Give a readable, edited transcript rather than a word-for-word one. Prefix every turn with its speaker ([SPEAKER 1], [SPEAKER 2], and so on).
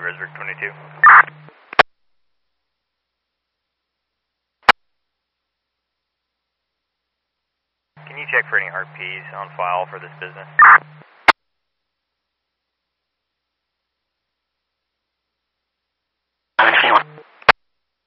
[SPEAKER 1] Resberg 22. Can you check for any RPs on file for this business?
[SPEAKER 2] Anyone?